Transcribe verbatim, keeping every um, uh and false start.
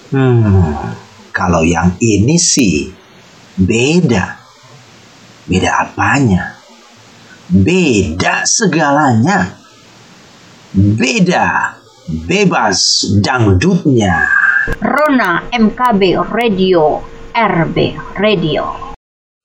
Hmm, kalau yang ini sih beda. Beda apanya? Beda segalanya. Beda bebas dangdutnya. Rona M K B Radio, R B Radio.